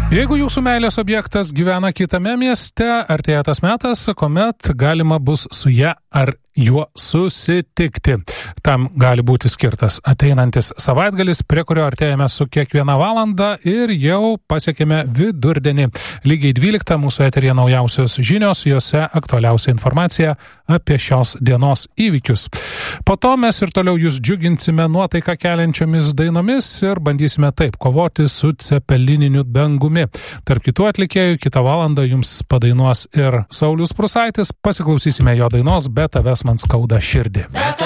Jeigu jūsų meilės objektas gyvena kitame mieste, artėja tas metas, kuomet galima bus su ja ar juo susitikti. Tam gali būti skirtas ateinantis savaitgalis, prie kurio artėjame su kiekviena valanda ir jau pasiekėme vidurdienį. Lygiai 12 mūsų eteryje naujausios žinios, jose aktualiausia informacija apie šios dienos įvykius. Po to mes ir toliau jūs džiuginsime nuotaiką keliančiomis dainomis ir bandysime taip kovoti su cepelininiu dangumi. Tarp kitų atlikėjų kitą valandą jums padainuos ir Saulius Prūsaitis. Pasiklausysime jo dainos "Bet tavęs man skauda širdį".